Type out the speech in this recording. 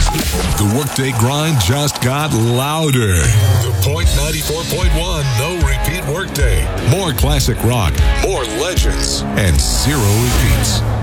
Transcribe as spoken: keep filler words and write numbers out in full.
The workday grind just got louder. The Point ninety-four point one No Repeat Workday. More classic rock, more legends, and zero repeats.